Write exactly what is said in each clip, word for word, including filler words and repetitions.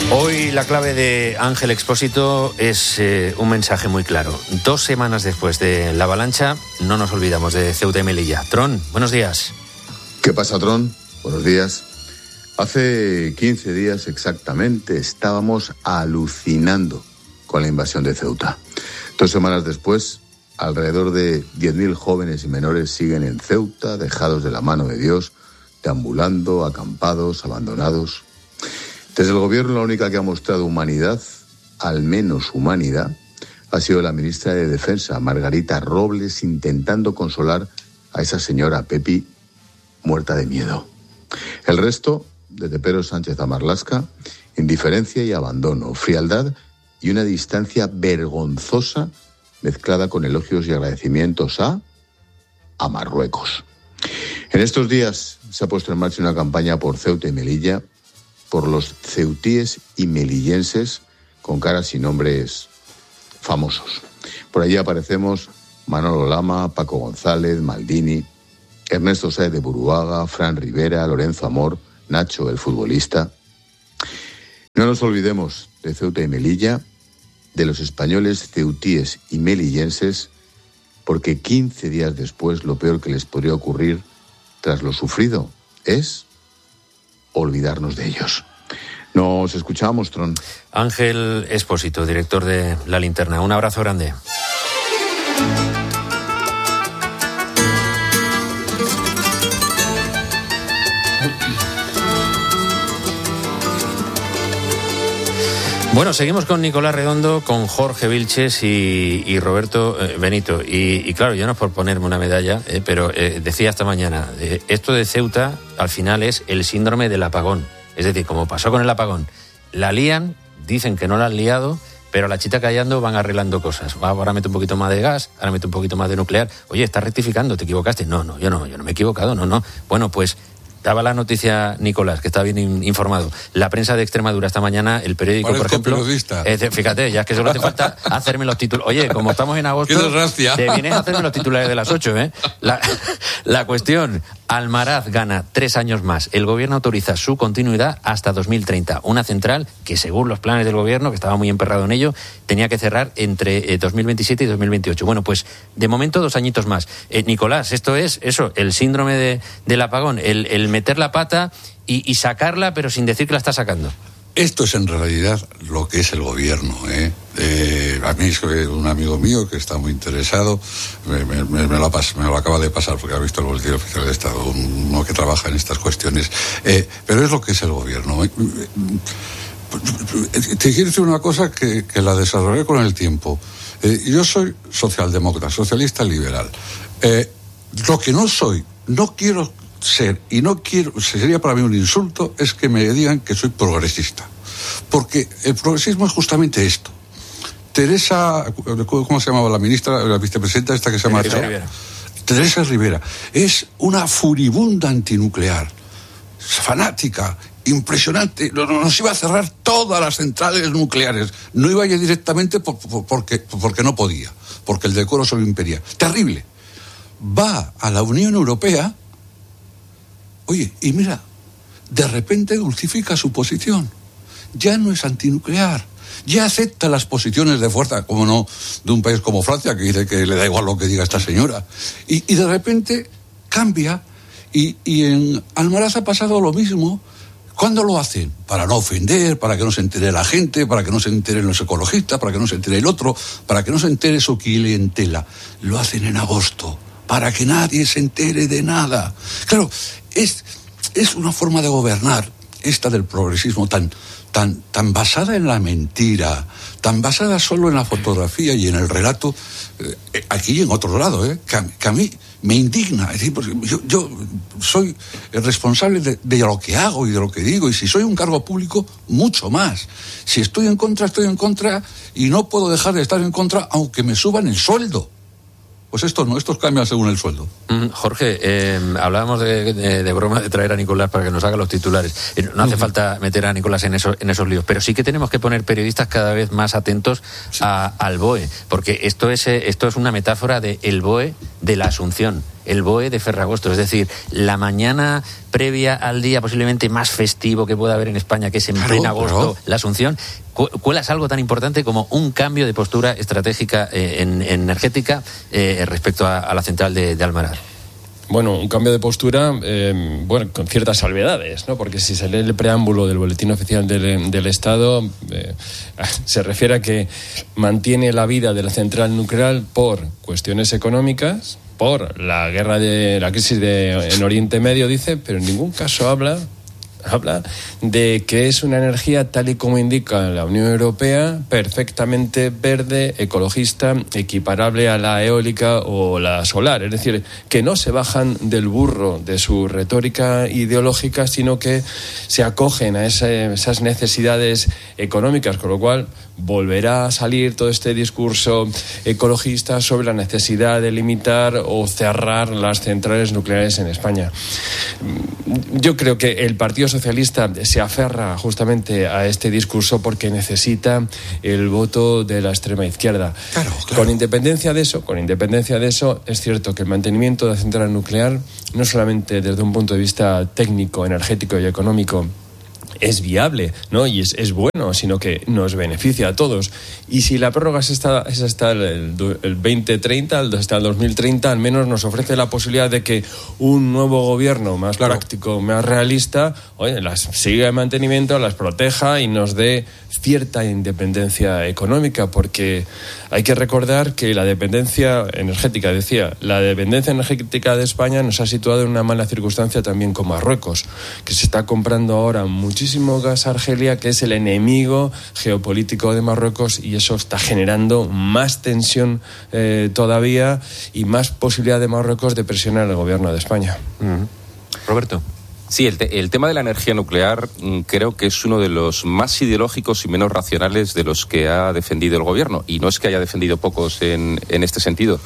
Hoy la clave de Ángel Expósito es eh, un mensaje muy claro. Dos semanas después de la avalancha, no nos olvidamos de Ceuta y Melilla. Tron, buenos días. ¿Qué pasa, Tron? Buenos días. Hace quince días exactamente estábamos alucinando con la invasión de Ceuta. Dos semanas después, alrededor de diez mil jóvenes y menores siguen en Ceuta, dejados de la mano de Dios, deambulando, acampados, abandonados. Desde el gobierno, la única que ha mostrado humanidad, al menos humanidad, ha sido la ministra de Defensa, Margarita Robles, intentando consolar a esa señora Pepi, muerta de miedo. El resto, desde Pedro Sánchez a Marlaska, indiferencia y abandono, frialdad y una distancia vergonzosa mezclada con elogios y agradecimientos a, a Marruecos. En estos días se ha puesto en marcha una campaña por Ceuta y Melilla, por los ceutíes y melillenses con caras y nombres famosos. Por allí aparecemos Manolo Lama, Paco González, Maldini, Ernesto Sáez de Buruaga, Fran Rivera, Lorenzo Amor, Nacho, el futbolista. No nos olvidemos de Ceuta y Melilla, de los españoles ceutíes y melillenses, porque quince días después lo peor que les podría ocurrir tras lo sufrido es olvidarnos de ellos. Nos escuchamos, Tron. Ángel Expósito, director de La Linterna. Un abrazo grande. Bueno, seguimos con Nicolás Redondo, con Jorge Vilches y, y Roberto eh, Benito. Y, y claro, yo no es por ponerme una medalla, eh, pero eh, decía esta mañana, eh, esto de Ceuta al final es el síndrome del apagón. Es decir, como pasó con el apagón, la lían, dicen que no la han liado, pero a la chita callando van arreglando cosas. Ahora mete un poquito más de gas, ahora mete un poquito más de nuclear. Oye, estás rectificando, te equivocaste. No, no, yo no, yo no me he equivocado, no, no. Bueno, pues daba la noticia Nicolás, que está bien informado. La prensa de Extremadura esta mañana, el periódico, Parezco por ejemplo... periodista. Eh, fíjate, ya es que solo hace falta hacerme los titulares. Oye, como estamos en agosto... ¡Qué desgracia! Te vienes a hacerme los titulares de las ocho, ¿eh? La, la cuestión, Almaraz gana tres años más. El gobierno autoriza su continuidad hasta dos mil treinta. Una central que, según los planes del gobierno, que estaba muy emperrado en ello, tenía que cerrar entre eh, dos mil veintisiete y dos mil veintiocho. Bueno, pues, de momento, dos añitos más. Eh, Nicolás, esto es, eso, el síndrome de, del apagón, el, el meter la pata y, y sacarla, pero sin decir que la está sacando. Esto es en realidad lo que es el gobierno, ¿eh? Eh, a mí, un amigo mío que está muy interesado, me, me, me, lo, pas, me lo acaba de pasar porque ha visto el boletín oficial de Estado, uno que trabaja en estas cuestiones. Eh, pero es lo que es el gobierno. Te quiero decir una cosa que, que la desarrollé con el tiempo. Eh, yo soy socialdemócrata, socialista liberal. Eh, lo que no soy, no quiero ser, y no quiero, sería para mí un insulto, es que me digan que soy progresista. Porque el progresismo es justamente esto. Teresa, ¿cómo se llamaba la ministra, la vicepresidenta esta que se llama? Teresa Rivera. Teresa Rivera. Es una furibunda antinuclear, fanática, impresionante. Nos iba a cerrar todas las centrales nucleares. No iba a ir directamente por, por, porque, porque no podía, porque el decoro se lo impedía. Terrible. Va a la Unión Europea. Oye, y mira, de repente dulcifica su posición. Ya no es antinuclear. Ya acepta las posiciones de fuerza, como no, de un país como Francia, que dice que le da igual lo que diga esta señora. Y, y de repente cambia, y, y en Almaraz ha pasado lo mismo. ¿Cuándo lo hacen? Para no ofender, para que no se entere la gente, para que no se enteren los ecologistas, para que no se entere el otro, para que no se entere su clientela. Lo hacen en agosto, para que nadie se entere de nada. Claro, es, es una forma de gobernar, esta del progresismo tan, tan, tan basada en la mentira, tan basada solo en la fotografía y en el relato, eh, aquí y en otro lado, eh, que, a, que a mí me indigna. Es decir, porque yo, yo soy el responsable de, de lo que hago y de lo que digo, y si soy un cargo público, mucho más. Si estoy en contra, estoy en contra, y no puedo dejar de estar en contra aunque me suban el sueldo. Pues estos no, estos cambian según el sueldo. Mm, Jorge, eh, hablábamos de, de, de broma de traer a Nicolás para que nos haga los titulares. Eh, no hace uh-huh. falta meter a Nicolás en, eso, en esos líos, pero sí que tenemos que poner periodistas cada vez más atentos sí. a, al B O E, porque esto es, esto es una metáfora del B O E de la Asunción. el B O E de Ferragosto, es decir, la mañana previa al día posiblemente más festivo que pueda haber en España, que es en claro, pleno agosto, claro. la Asunción, cu- cuelas algo tan importante como un cambio de postura estratégica eh, en, en energética eh, respecto a, a la central de, de Almaraz. Bueno, un cambio de postura, eh, bueno, con ciertas salvedades, ¿no? Porque si se lee el preámbulo del Boletín Oficial del, del Estado, eh, se refiere a que mantiene la vida de la central nuclear por cuestiones económicas, por la guerra de la crisis de, en Oriente Medio, dice, pero en ningún caso habla habla de que es una energía, tal y como indica la Unión Europea, perfectamente verde, ecologista, equiparable a la eólica o la solar. Es decir, que no se bajan del burro de su retórica ideológica, sino que se acogen a ese, esas necesidades económicas, con lo cual volverá a salir todo este discurso ecologista sobre la necesidad de limitar o cerrar las centrales nucleares en España. Yo creo que el Partido Socialista se aferra justamente a este discurso porque necesita el voto de la extrema izquierda. Claro, claro. Con independencia de eso, con independencia de eso, es cierto que el mantenimiento de la central nuclear, no solamente desde un punto de vista técnico, energético y económico, es viable, ¿no? Y es, es bueno, sino que nos beneficia a todos. Y si la prórroga es hasta, es hasta el, el veinte treinta, hasta el dos mil treinta, al menos nos ofrece la posibilidad de que un nuevo gobierno más claro. práctico, más realista, oye, las siga en mantenimiento, las proteja y nos dé cierta independencia económica, porque hay que recordar que la dependencia energética, decía, la dependencia energética de España nos ha situado en una mala circunstancia también con Marruecos, que se está comprando ahora muchísimo gas a Argelia, que es el enemigo geopolítico de Marruecos, y eso está generando más tensión eh, todavía y más posibilidad de Marruecos de presionar al gobierno de España. Uh-huh. Roberto. Sí, el, te, el tema de la energía nuclear mm, creo que es uno de los más ideológicos y menos racionales de los que ha defendido el gobierno. Y no es que haya defendido pocos en, en este sentido.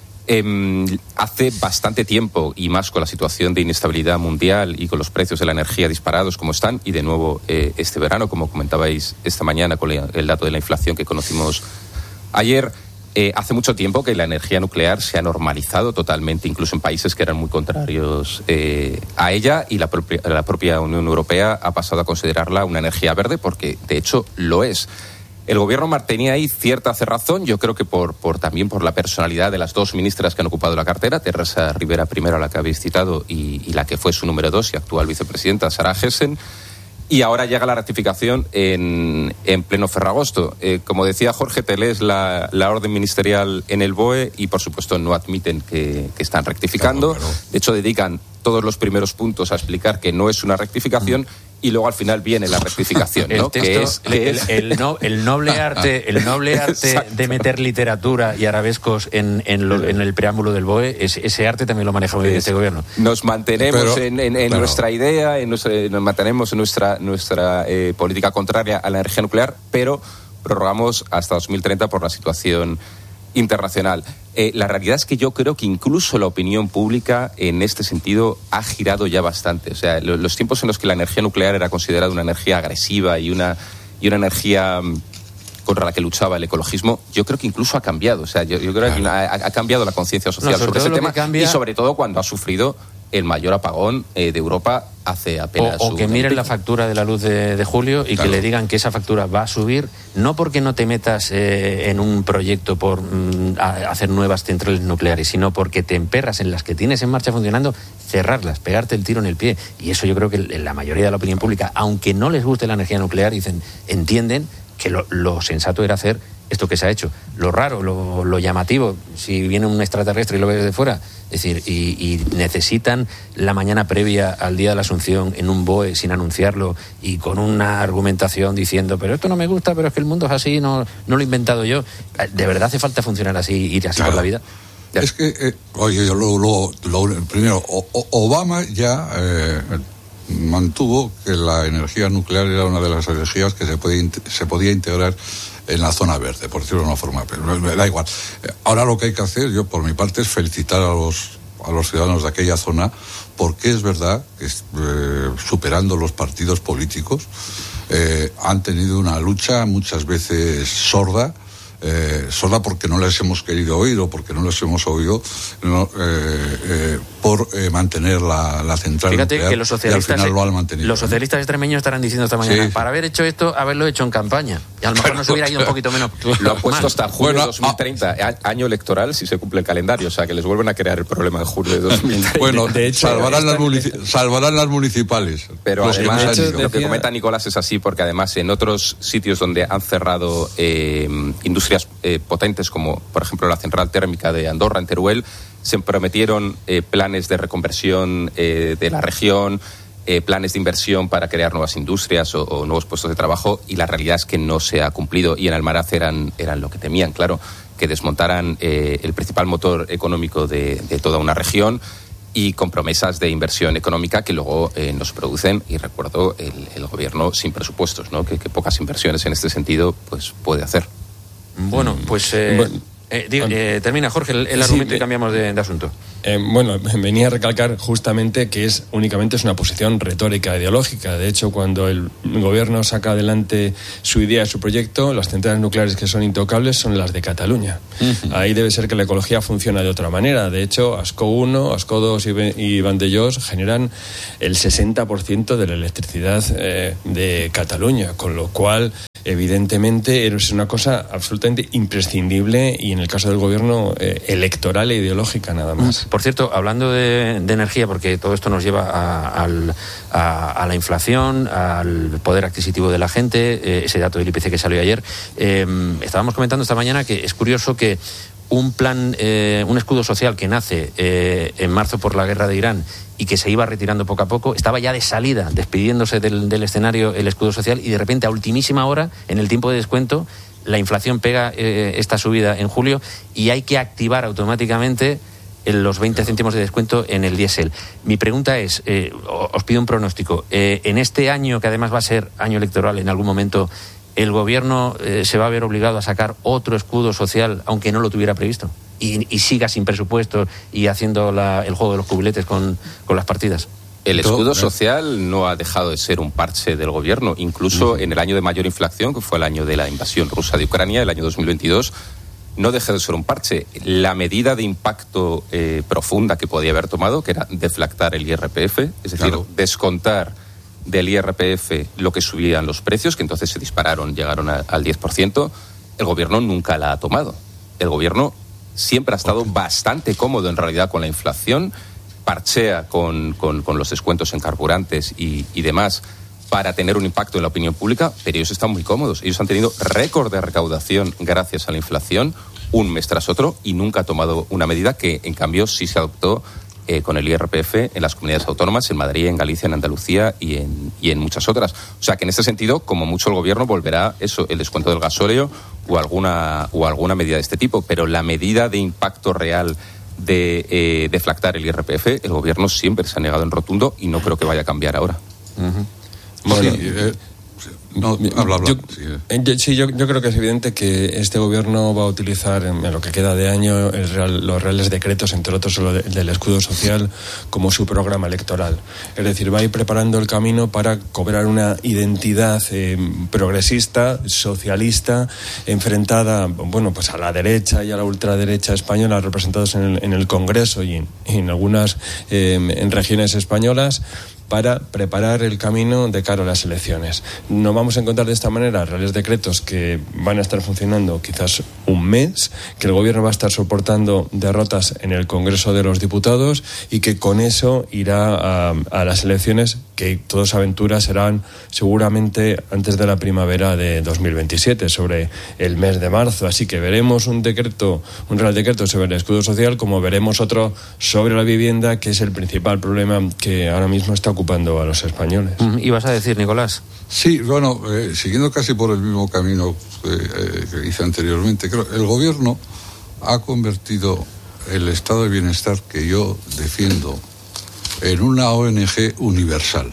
Eh, hace bastante tiempo, y más con la situación de inestabilidad mundial y con los precios de la energía disparados como están, y de nuevo eh, este verano, como comentabais esta mañana con la, el dato de la inflación que conocimos ayer, Eh, hace mucho tiempo que la energía nuclear se ha normalizado totalmente, incluso en países que eran muy contrarios eh, a ella, y la propia, la propia Unión Europea ha pasado a considerarla una energía verde, porque de hecho lo es. El gobierno tenía ahí cierta cerrazón, yo creo que por, por también por la personalidad de las dos ministras que han ocupado la cartera, Teresa Rivera primero, a la que habéis citado, y, y la que fue su número dos y actual vicepresidenta, Sara Hessen. Y ahora llega la ratificación en, en pleno Ferragosto. Eh, como decía Jorge, te lees la, la orden ministerial en el B O E y, por supuesto, no admiten que, que están rectificando. Claro, claro. De hecho, dedican todos los primeros puntos a explicar que no es una rectificación mm. y luego al final viene la rectificación, ¿no? El texto, que es, que el, es... el, no, el noble arte, el noble arte de meter literatura y arabescos en, en, lo, en el preámbulo del B O E, es, ese arte también lo maneja muy bien este gobierno. Nos mantenemos Pero, en, en, en claro. nuestra idea, en nuestra, nos mantenemos en nuestra, nuestra eh, política contraria a la energía nuclear, pero prorrogamos hasta dos mil treinta por la situación internacional. Eh, la realidad es que yo creo que incluso la opinión pública en este sentido ha girado ya bastante. O sea, lo, los tiempos en los que la energía nuclear era considerada una energía agresiva y una, y una energía um, contra la que luchaba el ecologismo, yo creo que incluso ha cambiado. O sea, yo, yo creo claro. que ha, ha cambiado la conciencia social no, sobre, sobre ese tema, cambia... y sobre todo cuando ha sufrido el mayor apagón eh, de Europa hace apenas... O, o que miren la factura de la luz de, de julio y claro. que le digan que esa factura va a subir, no porque no te metas eh, en un proyecto por mm, a, hacer nuevas centrales nucleares, sino porque te emperras en las que tienes en marcha funcionando, cerrarlas, pegarte el tiro en el pie. Y eso yo creo que la mayoría de la opinión pública, aunque no les guste la energía nuclear, dicen, entienden que lo, lo sensato era hacer esto que se ha hecho. Lo raro, lo, lo llamativo, si viene un extraterrestre y lo ve desde fuera, es decir, y, y necesitan la mañana previa al día de la Asunción en un B O E sin anunciarlo y con una argumentación diciendo, pero esto no me gusta, pero es que el mundo es así, no, no lo he inventado yo. ¿De verdad hace falta funcionar así, ir así claro. por la vida? Ya. Es que, eh, oye, yo lo, lo, lo primero, o, o, Obama ya eh, mantuvo que la energía nuclear era una de las energías que se, puede, se podía integrar en la zona verde, por decirlo de una forma, pero da igual. Ahora lo que hay que hacer, yo por mi parte, es felicitar a los a los ciudadanos de aquella zona, porque es verdad que eh, superando los partidos políticos eh, han tenido una lucha muchas veces sorda eh, sola porque no les hemos querido oír o porque no les hemos oído no, eh, eh, por eh, mantener la, la central Fíjate nuclear, que los socialistas, y al final lo han mantenido. Los socialistas extremeños estarán diciendo esta mañana, sí, para haber hecho esto, haberlo hecho en campaña. Y a lo mejor claro, nos hubiera ido un poquito menos. Lo han puesto hasta junio bueno, de dos mil treinta, ah, año electoral, si se cumple el calendario. O sea, que les vuelven a crear el problema de junio de dos mil treinta. Bueno, de hecho, salvarán, las munici- salvarán las municipales. Pero además, hecho, lo que comenta Nicolás es así, porque además en otros sitios donde han cerrado eh, industrias eh, potentes, como por ejemplo la central térmica de Andorra, en Teruel, se prometieron eh, planes de reconversión eh, de la región, eh, planes de inversión para crear nuevas industrias o, o nuevos puestos de trabajo, y la realidad es que no se ha cumplido, y en Almaraz eran, eran lo que temían, claro, que desmontaran eh, el principal motor económico de, de toda una región, y con promesas de inversión económica que luego eh, no se producen. Y recuerdo el, el gobierno sin presupuestos, ¿no? Que, que pocas inversiones en este sentido pues puede hacer. Bueno, pues eh, bueno, eh, digo, eh, termina Jorge el, el argumento sí, y cambiamos de, de asunto. Eh, bueno, venía a recalcar justamente que es únicamente es una posición retórica ideológica. De hecho, cuando el gobierno saca adelante su idea, su proyecto, las centrales nucleares que son intocables son las de Cataluña. Uh-huh. Ahí debe ser que la ecología funciona de otra manera. De hecho, Ascó uno, Ascó dos y Vandellós generan el sesenta por ciento de la electricidad eh, de Cataluña, con lo cual evidentemente es una cosa absolutamente imprescindible, y en el caso del gobierno eh, electoral e ideológica nada más. Por cierto, hablando de, de energía, porque todo esto nos lleva a, al, a, a la inflación, al poder adquisitivo de la gente, eh, ese dato del I P C que salió ayer, eh, estábamos comentando esta mañana que es curioso que un plan, eh, un escudo social que nace eh, en marzo por la guerra de Irán y que se iba retirando poco a poco, estaba ya de salida, despidiéndose del, del escenario el escudo social, y de repente a ultimísima hora, en el tiempo de descuento, la inflación pega eh, esta subida en julio y hay que activar automáticamente los veinte céntimos de descuento en el diésel. Mi pregunta es, eh, os pido un pronóstico, eh, en este año, que además va a ser año electoral en algún momento, ¿el gobierno eh, se va a ver obligado a sacar otro escudo social, aunque no lo tuviera previsto? Y, y siga sin presupuesto y haciendo la, el juego de los cubiletes con, con las partidas. El escudo social no ha dejado de ser un parche del gobierno. Incluso uh-huh. en el año de mayor inflación, que fue el año de la invasión rusa de Ucrania, el año dos mil veintidós, no dejó de ser un parche. La medida de impacto eh, profunda que podía haber tomado, que era deflactar el I R P F, es decir, claro, descontar del I R P F lo que subían los precios, que entonces se dispararon, llegaron a, al diez por ciento, el gobierno nunca la ha tomado. El gobierno siempre ha estado okay. bastante cómodo en realidad con la inflación, parchea con, con, con los descuentos en carburantes y, y demás para tener un impacto en la opinión pública, pero ellos están muy cómodos. Ellos han tenido récord de recaudación gracias a la inflación, un mes tras otro, y nunca ha tomado una medida que, en cambio, sí se adoptó eh, con el I R P F en las comunidades autónomas, en Madrid, en Galicia, en Andalucía y en, y en muchas otras. O sea que en este sentido, como mucho, el gobierno volverá eso, el descuento del gasóleo o alguna, o alguna medida de este tipo, pero la medida de impacto real de eh, deflactar el I R P F, el gobierno siempre se ha negado en rotundo y no creo que vaya a cambiar ahora. Uh-huh. Bueno, sí, eh, no, habla, habla. Yo, sí, sí yo, yo creo que es evidente que este gobierno va a utilizar en, en lo que queda de año el real, los reales decretos, entre otros lo de, del escudo social, como su programa electoral. Es decir, va a ir preparando el camino para cobrar una identidad eh, progresista, socialista, enfrentada, bueno, pues a la derecha y a la ultraderecha española, representados en el, en el Congreso y en, en algunas eh, en regiones españolas, para preparar el camino de cara a las elecciones. Nos vamos a encontrar de esta manera reales decretos que van a estar funcionando quizás un mes, que el gobierno va a estar soportando derrotas en el Congreso de los Diputados y que con eso irá a, a las elecciones, que todos aventuras serán seguramente antes de la primavera de dos mil veintisiete, sobre el mes de marzo. Así que veremos un decreto, un real decreto sobre el escudo social, como veremos otro sobre la vivienda, que es el principal problema que ahora mismo está ocupando a los españoles. ¿Y vas a decir, Nicolás? Sí, bueno, eh, siguiendo casi por el mismo camino que, eh, que hice anteriormente, creo el gobierno ha convertido el estado de bienestar que yo defiendo en una O N G universal.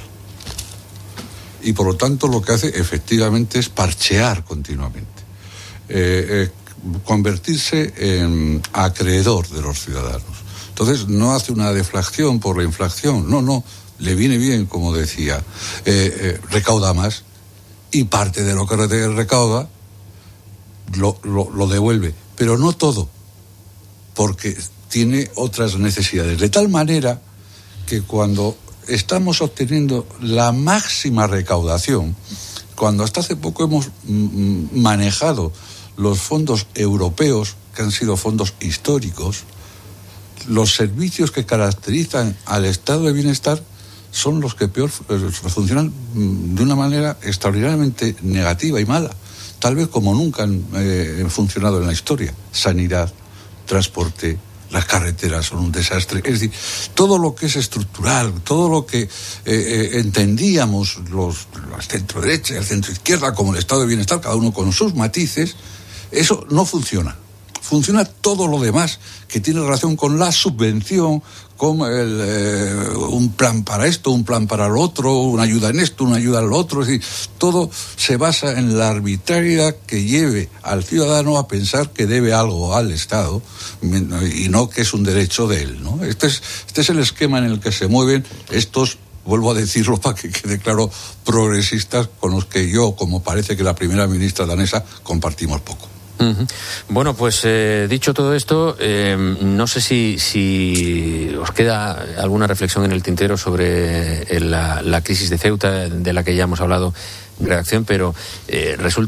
Y por lo tanto lo que hace efectivamente es parchear continuamente. Eh, eh, convertirse en acreedor de los ciudadanos. Entonces no hace una deflación por la inflación, no, no. Le viene bien, como decía, eh, eh, recauda más, y parte de lo que recauda lo, lo, lo devuelve, pero no todo, porque tiene otras necesidades, de tal manera que cuando estamos obteniendo la máxima recaudación, cuando hasta hace poco hemos mm, manejado los fondos europeos, que han sido fondos históricos, los servicios que caracterizan al estado de bienestar son los que peor funcionan de una manera extraordinariamente negativa y mala, tal vez como nunca han eh, funcionado en la historia. Sanidad, transporte, las carreteras son un desastre. Es decir, todo lo que es estructural, todo lo que eh, eh, entendíamos los, los centro-derecha y el centro-izquierda como el estado de bienestar, cada uno con sus matices, eso no funciona. Funciona todo lo demás que tiene relación con la subvención, con el, eh, un plan para esto, un plan para lo otro, una ayuda en esto, una ayuda en lo otro. Es decir, todo se basa en la arbitrariedad que lleve al ciudadano a pensar que debe algo al Estado y no que es un derecho de él, ¿no? Este es, este es el esquema en el que se mueven estos, vuelvo a decirlo para que quede claro, progresistas con los que yo, como parece que la primera ministra danesa, compartimos poco. Uh-huh. Bueno, pues eh, dicho todo esto, eh, no sé si, si os queda alguna reflexión en el tintero sobre eh, la, la crisis de Ceuta, de la que ya hemos hablado en redacción, pero eh, resulta